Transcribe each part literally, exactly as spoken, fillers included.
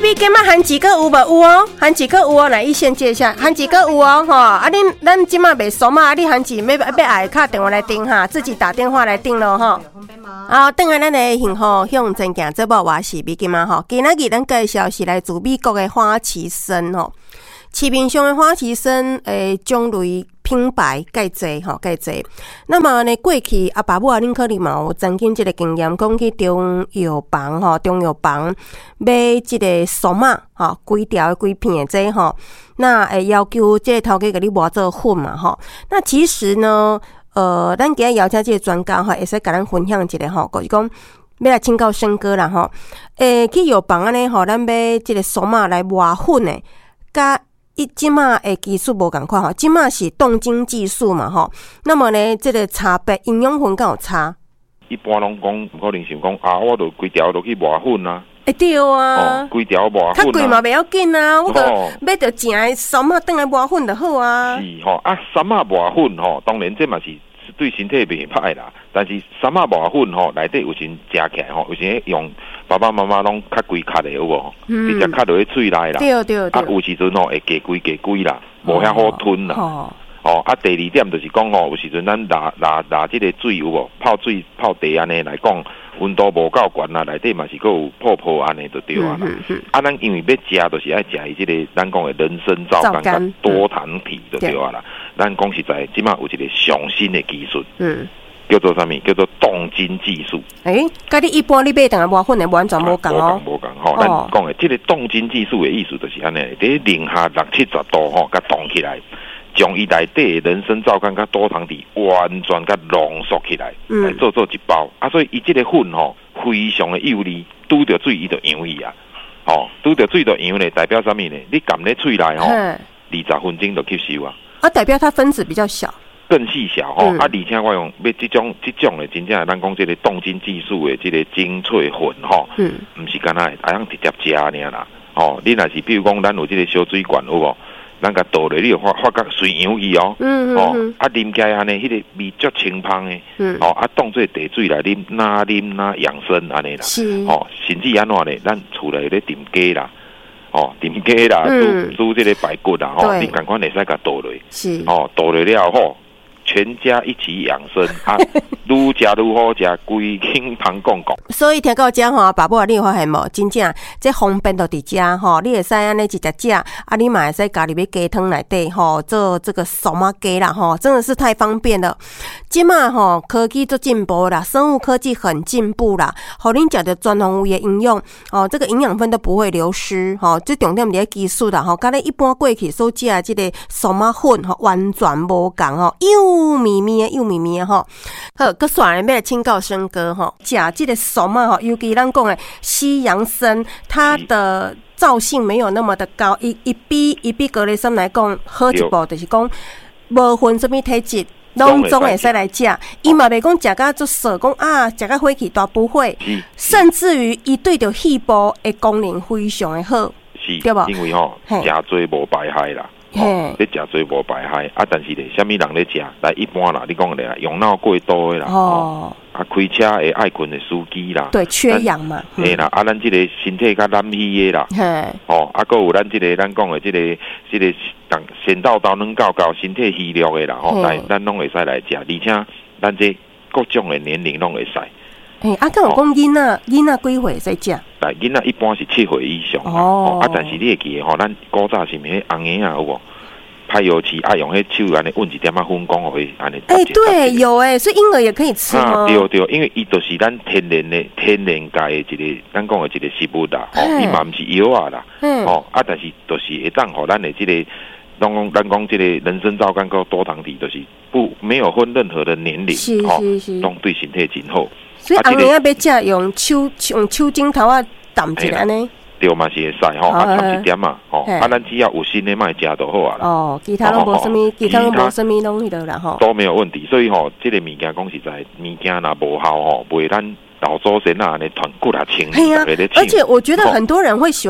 B 今麦含几个有无有哦？含几个有哦？来一线介一下，含几个有哦？哈，啊，恁咱今麦袂熟嘛？啊，你含几要要爱卡电话来订哈，自己打电话来订咯哈。好，等下咱的幸福向前行节目，我是 B 今嘛哈。今仔日咱介绍是来自美国的花旗参吼，市面上的花旗参诶种类品牌介济吼，介济。那么呢，过去阿爸母啊，恁可能嘛有曾经即个经验，讲去中药房吼，中药房买即个苏麻吼，几条几片这吼，那诶要求即个头家给你磨做粉嘛吼。那其实呢，呃，咱今日邀请即个专家吼，会使甲咱分享一下吼，就是讲要来请教生哥啦吼。诶，去药房安尼吼，咱买即个苏麻来磨粉诶，甲伊即马诶技术无共款吼，即马是冻精技术嘛吼。那么呢，这个差别营养分敢有差？ 一般拢讲，可能想讲啊，我著规条都去磨粉啊。 会对啊， 规条磨粉啊。较贵嘛袂要紧啊，我个买着正诶苏麻等来磨粉就好啊。 是吼，啊，苏麻磨粉吼，当然这嘛是对身体袂歹啦。但是苏麻磨粉吼，内底有时食起来吼，有时用爸爸妈妈拢较规卡的有无？直接卡落去喙内啦。 对对对。 啊，有时阵吼会加规加规啦，无遐好吞啦。哦。哦，啊，第二点就是讲吼，有时阵咱拿拿拿即个水有无？泡水泡茶安尼来讲，温度无够悬啦，内底嘛是佫有泡泡安尼就对啊啦。嗯嗯、啊，咱因为要食，就是爱食伊即个咱讲的人参皂苷甲多糖体就对啊啦。咱讲实在，即马有一个上新的技术，嗯，叫做啥物？叫做冻精技术。诶、欸， 甲你一般你买等下磨粉的完全无共哦。 无共吼，咱讲的即个冻精技术的意思就是安尼，伫零下六七十度吼，甲冻起来。将伊内底人参皂苷甲多糖体完全甲浓缩起来，嗯、来做做一包啊！所以伊即个粉吼非常的有力，拄着水伊就扬去啊！吼、哦，拄着水就扬咧，代表啥物呢？你含咧喙内吼，二十分钟就吸收啊！啊， 代表它分子比较小， 更细小吼、嗯、啊！而且我用要即种即种的真正咱讲即个冻精技术的即个精粹粉吼，嗯，毋是干那会用直接食尔啦！哦，你若是比如讲咱有即个小水管有无？咱甲倒咧，你就发发觉水扬去哦，嗯嗯哦，啊啉起来安尼，迄个味足清芳诶，嗯，哦，啊当做茶水来啉，哪啉哪养生安尼啦，是，哦，甚至安怎咧，咱厝内咧炖鸡啦，哦，炖鸡啦，煮煮即个排骨啦，吼，你赶快会使甲倒落，是，哦，倒落了后，全家一起养生啊，愈食愈好食，规斤旁讲讲。 所以听到这吼，爸爸你有发现无？真正这方便就伫遮吼，你会使安尼直接食，啊，你嘛会使加入去鸡汤内底吼，做这个苏麻鸡啦吼，真的是太方便了。即马吼科技做进步啦，生物科技很进步啦，互恁食着全方位的营养哦，这个营养分都不会流失吼，最重点伫咧技术啦吼，甲你一般过去所食的这个苏麻粉吼，完全无共吼，又咪咪的又咪咪的吼。好，搁煞来要来请教生哥吼，食这个苏麻吼，尤其咱讲的西洋参，它的皂性没有那么的高，一一比一比格雷森来讲好一步，就是讲无分什么体质。拢总会使来食，伊嘛袂讲食甲做涩，讲啊食甲火气大不会，甚至于伊对着细胞的功能非常的好，对吧？ 因为吼食多无败害啦。哦，你食多无败害啊，但是咧，虾米人咧食？来一般啦，你讲咧，用脑过多的啦，哦，啊，开车会爱困的司机啦， 对，缺氧嘛， 嘿啦，啊，咱即个身体较懒虚的啦，嘿，哦，啊，搁有咱即个咱讲的即个即个先到到能到到身体虚弱的啦，吼，来咱拢会使来食，而且咱这各种的年龄拢会使。 诶、欸，啊，敢有讲囡仔囡仔几岁使食？ 来，囡仔一般是七岁以上哦，啊，但是你会记吼，咱古早是咪红颜啊，有无？拍油漆爱用迄手安尼温一点仔粉讲互伊安尼。 哎，对，有哎、欸，所以婴儿也可以吃吗？ 啊，对对，因为伊就是咱天然的天然界的一个，咱讲的一个食物啦，哦，伊嘛毋是药啊啦，哦，啊，但是就是会当互咱的这个。咱讲咱讲这个人参皂苷跟多糖体，就是不没有分任何的年龄， 是是是， 拢对身体真好。 所以红颜要食用手用手指头啊淡一下呢， 对嘛是会使吼，啊淡一点嘛，吼，啊咱只要有新的卖食就好啊啦。 哦，其他拢无什么，其他拢无什么拢迄度啦吼， 都没有问题。所以吼，这个物件讲实在，物件若无效吼，袂咱。老祖先啊，那团骨啊清， 对呀，而且我觉得很多人会喜欢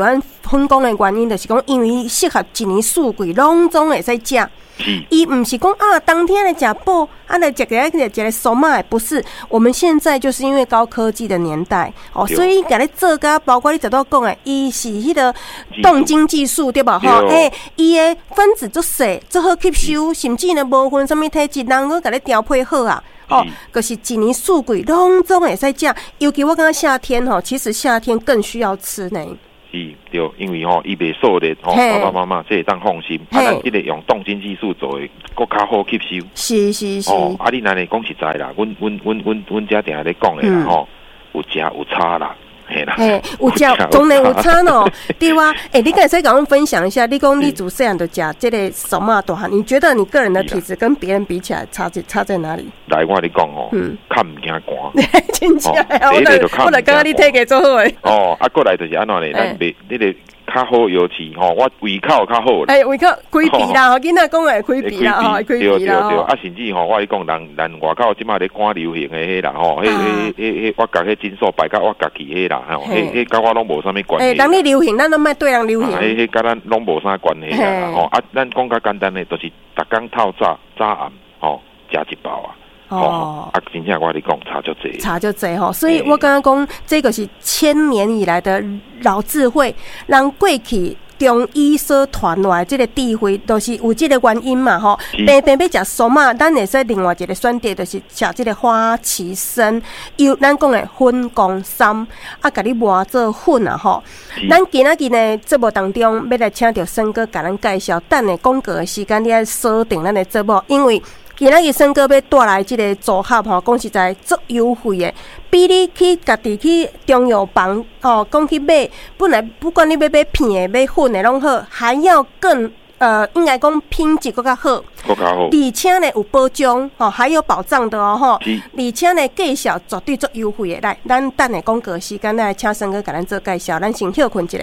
分工的原因，就是讲因为适合一年四季拢总会使食。伊唔是讲啊，当天来食补，啊来食个一个一个手麦，不是。我们现在就是因为高科技的年代哦，所以甲你做甲，包括你早到讲诶，伊是迄个冻精技术对吧？吼，诶，伊诶分子足细，足好吸收，甚至呢无分什么体质，人个甲你调配好啊。哦，就是一年四季拢总会使食，尤其我感觉夏天吼，其实夏天更需要吃呢。 是，对，因为吼伊袂瘦咧，吼爸爸妈妈这会当放心，啊，咱即个用冻精技术做诶，更较好吸收。 是是是。 哦，啊，你那里讲实在啦，阮阮阮阮阮家定咧讲诶啦，吼、嗯，有食有差啦。嘿啦， 嘿，有食当然有差喏，对哇。哎，你可以再跟我们分享一下，你讲你自细汉就食这个手麻大汉，你觉得你个人的体质跟别人比起来，差在差在哪里？ 来，我跟你讲哦，嗯，较唔惊寒， 真正啊，我来我来刚刚你体格做好诶。 哦，啊，过来就是安怎咧，咱袂你个较好尤其吼，我胃口较好。 哎，胃口开鼻啦，囡仔讲诶开鼻啦，吼，开鼻啦。 对对对，啊，甚至吼，我跟你讲，人人外口即马咧赶流行诶迄啦，吼，迄迄迄迄我甲迄诊所摆甲我家己迄啦，吼，迄迄甲我拢无啥物关系。 哎，人你流行，咱都莫对人流行。 迄迄甲咱拢无啥关系啦，吼，啊，咱讲较简单诶，就是逐工透早早暗，吼，食一包啊。哦，啊，真正我跟你讲差就济， 差就济吼，所以我刚刚讲，这个是千年以来的老智慧，让过去中医所传来这个智慧，都是有这个原因嘛吼。平平要食酸嘛，咱会使另外一个选择，就是食这个花旗参，有咱讲的粉光参，啊，甲你磨做粉啊吼。咱今仔日呢节目当中要来请到森哥甲咱介绍，等下广告的时间你要锁定咱的节目，因为今仔日森哥要带来这个组合吼，讲实在足优惠的，比你去家己去中药房哦，讲去买，本来不管你要买片的、买粉的拢好，还要更呃，应该讲品质更较好， 更较好， 而且呢有保障哦，还有保障的哦吼，而且呢介绍绝对足优惠的。来，咱等下广告时间来请森哥甲咱做介绍，咱先休困一下。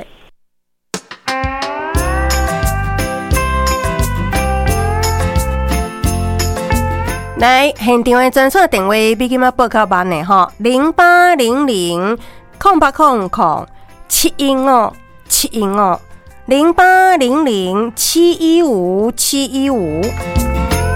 来，现场的专线电话比今仔报较慢的吼，零八零零空八空空七一五七一五零八零零七一五七一五。